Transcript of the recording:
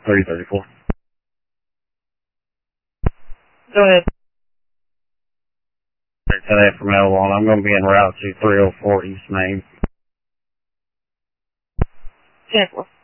334. Go ahead. Today from L1, I'm going to be en route to 304 East Main. 10-4.